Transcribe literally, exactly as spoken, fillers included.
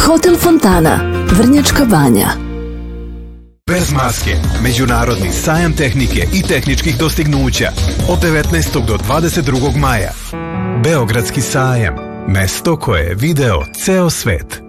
Hotel Fontana, Vrnjačka Banja. Bez maske. Međunarodni sajam tehnike i tehničkih dostignuća od devetnaestog do dvadeset drugog maja. Beogradski sajam. Mesto koje je video ceo svet.